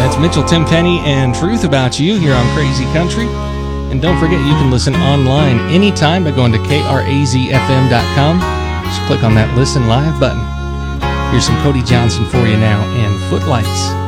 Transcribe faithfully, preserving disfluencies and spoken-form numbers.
That's Mitchell Tenpenny and Truth About You here on Crazy Country. And don't forget, you can listen online anytime by going to K R A Z F M dot com. Just click on that Listen Live button. Here's some Cody Johnson for you now and Footlights.